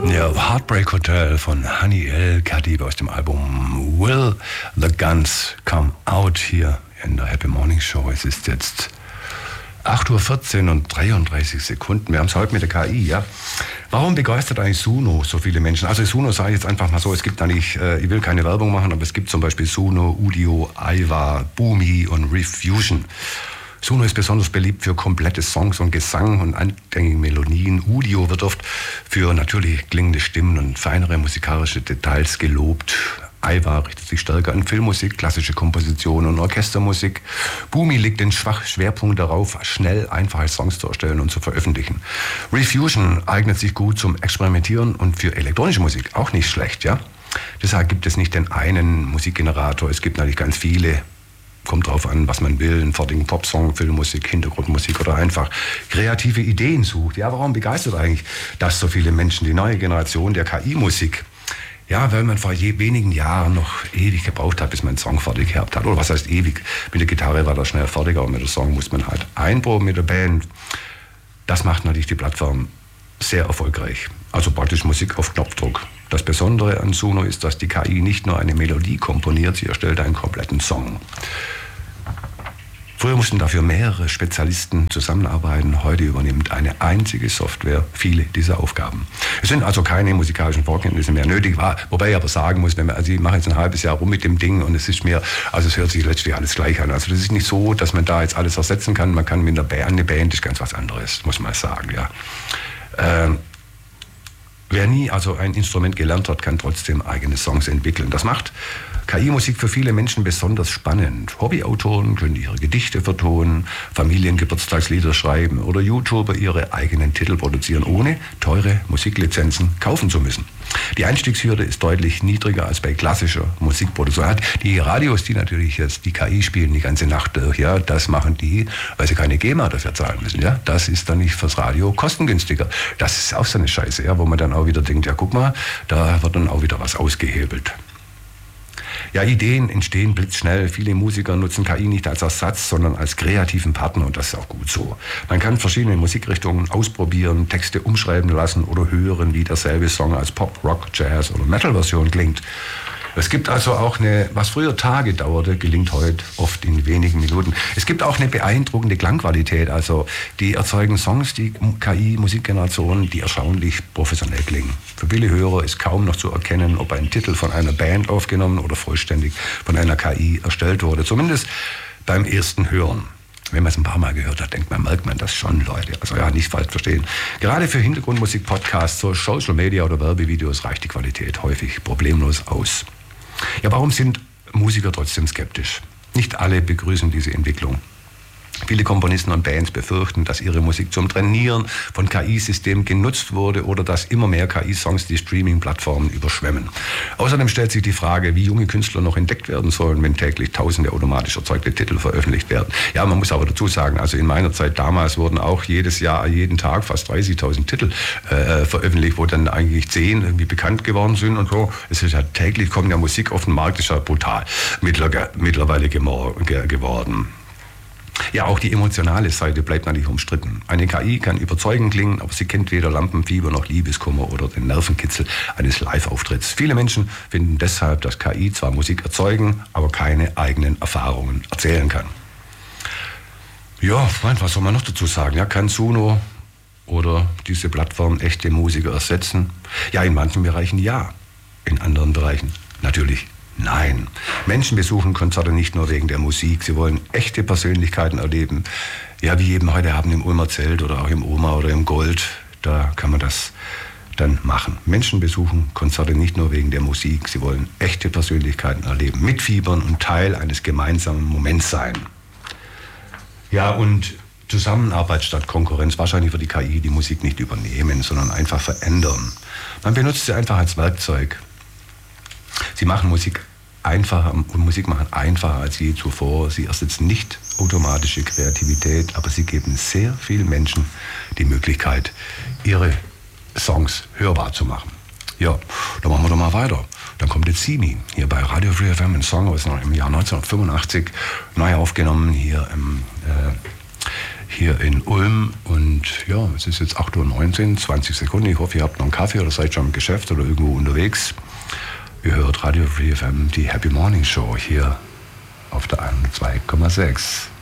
Ja, Heartbreak Hotel von Honey L. Khadib aus dem Album Will the Guns Come Out hier in der Happy Morning Show. Es ist jetzt 8:14 Uhr und 33 Sekunden. Wir haben es heute mit der KI, ja. Warum begeistert eigentlich Suno so viele Menschen? Also Suno sage ich jetzt einfach mal so, es gibt eigentlich, ich will keine Werbung machen, aber es gibt zum Beispiel Suno, Udio, Aiva, Boomi und Refusion. Suno ist besonders beliebt für komplette Songs und Gesang und eingängige Melodien. Udio wird oft für natürlich klingende Stimmen und feinere musikalische Details gelobt. Aiva richtet sich stärker an Filmmusik, klassische Komposition und Orchestermusik. Boomi legt den Schwerpunkt darauf, schnell einfache Songs zu erstellen und zu veröffentlichen. Refusion eignet sich gut zum Experimentieren und für elektronische Musik auch nicht schlecht, ja. Deshalb gibt es nicht den einen Musikgenerator, es gibt natürlich ganz viele. Kommt drauf an, was man will, einen fertigen Popsong, Filmmusik, Hintergrundmusik oder einfach kreative Ideen sucht. Ja, warum begeistert eigentlich das so viele Menschen, die neue Generation der KI-Musik? Ja, weil man vor wenigen Jahren noch ewig gebraucht hat, bis man einen Song fertig gehabt hat. Oder was heißt ewig? Mit der Gitarre war das schnell fertig, aber mit dem Song muss man halt einproben mit der Band. Das macht natürlich die Plattform sehr erfolgreich. Also praktisch Musik auf Knopfdruck. Das Besondere an Suno ist, dass die KI nicht nur eine Melodie komponiert, sie erstellt einen kompletten Song. Früher mussten dafür mehrere Spezialisten zusammenarbeiten. Heute übernimmt eine einzige Software viele dieser Aufgaben. Es sind also keine musikalischen Vorkenntnisse mehr nötig, wobei ich aber sagen muss, also ich mache jetzt ein halbes Jahr rum mit dem Ding und es ist mir, also es hört sich letztlich alles gleich an. Also das ist nicht so, dass man da jetzt alles ersetzen kann. Man kann mit einer Band, eine Band ist ganz was anderes, muss man sagen, ja. Wer nie also ein Instrument gelernt hat, kann trotzdem eigene Songs entwickeln. Das macht KI-Musik für viele Menschen besonders spannend. Hobbyautoren können ihre Gedichte vertonen, Familiengeburtstagslieder schreiben oder YouTuber ihre eigenen Titel produzieren, ohne teure Musiklizenzen kaufen zu müssen. Die Einstiegshürde ist deutlich niedriger als bei klassischer Musikproduktion. Die Radios, die natürlich jetzt die KI spielen die ganze Nacht durch, ja, das machen die, weil sie keine GEMA dafür zahlen müssen. Ja, das ist dann nicht fürs Radio kostengünstiger. Das ist auch so eine Scheiße, ja, wo man dann auch wieder denkt, ja, guck mal, da wird dann auch wieder was ausgehebelt. Ja, Ideen entstehen blitzschnell. Viele Musiker nutzen KI nicht als Ersatz, sondern als kreativen Partner und das ist auch gut so. Man kann verschiedene Musikrichtungen ausprobieren, Texte umschreiben lassen oder hören, wie derselbe Song als Pop, Rock, Jazz oder Metal-Version klingt. Es gibt also auch was früher Tage dauerte, gelingt heute oft in wenigen Minuten. Es gibt auch eine beeindruckende Klangqualität, also die erzeugen Songs, die KI-Musikgenerationen, die erstaunlich professionell klingen. Für viele Hörer ist kaum noch zu erkennen, ob ein Titel von einer Band aufgenommen oder vollständig von einer KI erstellt wurde, zumindest beim ersten Hören. Wenn man es ein paar Mal gehört hat, merkt man das schon, Leute. Also ja, nicht falsch verstehen. Gerade für Hintergrundmusik, Podcasts, Social Media oder Werbevideos reicht die Qualität häufig problemlos aus. Ja, warum sind Musiker trotzdem skeptisch? Nicht alle begrüßen diese Entwicklung. Viele Komponisten und Bands befürchten, dass ihre Musik zum Trainieren von KI-Systemen genutzt wurde oder dass immer mehr KI-Songs die Streaming-Plattformen überschwemmen. Außerdem stellt sich die Frage, wie junge Künstler noch entdeckt werden sollen, wenn täglich tausende automatisch erzeugte Titel veröffentlicht werden. Ja, man muss aber dazu sagen, also in meiner Zeit damals wurden auch jedes Jahr, jeden Tag fast 30.000 Titel veröffentlicht, wo dann eigentlich 10 irgendwie bekannt geworden sind und so. Es ist ja täglich, kommt ja Musik auf den Markt, ist ja brutal mittlerweile geworden. Ja, auch die emotionale Seite bleibt natürlich umstritten. Eine KI kann überzeugend klingen, aber sie kennt weder Lampenfieber noch Liebeskummer oder den Nervenkitzel eines Live-Auftritts. Viele Menschen finden deshalb, dass KI zwar Musik erzeugen, aber keine eigenen Erfahrungen erzählen kann. Ja, Freund, was soll man noch dazu sagen? Ja, kann Suno oder diese Plattform echte Musiker ersetzen? Ja, in manchen Bereichen ja, in anderen Bereichen natürlich nein. Menschen besuchen Konzerte nicht nur wegen der Musik, sie wollen echte Persönlichkeiten erleben. Ja, wie eben heute Abend im Ulmer Zelt oder auch im Oma oder im Gold, da kann man das dann machen. Menschen besuchen Konzerte nicht nur wegen der Musik, sie wollen echte Persönlichkeiten erleben, mitfiebern und Teil eines gemeinsamen Moments sein. Ja, und Zusammenarbeit statt Konkurrenz. Wahrscheinlich wird die KI die Musik nicht übernehmen, sondern einfach verändern. Man benutzt sie einfach als Werkzeug. Sie machen Musik einfacher und Musik machen einfacher als je zuvor. Sie ersetzen nicht automatische Kreativität, aber sie geben sehr vielen Menschen die Möglichkeit, ihre Songs hörbar zu machen. Ja, dann machen wir doch mal weiter. Dann kommt jetzt Simi hier bei Radio Free FM, ein Song aus dem Jahr 1985, neu aufgenommen hier hier in Ulm. Und ja, es ist jetzt 8:19 Uhr, 20 Sekunden. Ich hoffe, ihr habt noch einen Kaffee oder seid schon im Geschäft oder irgendwo unterwegs. Ihr hört Radio Free FM, die Happy Morning Show hier auf der 102,6.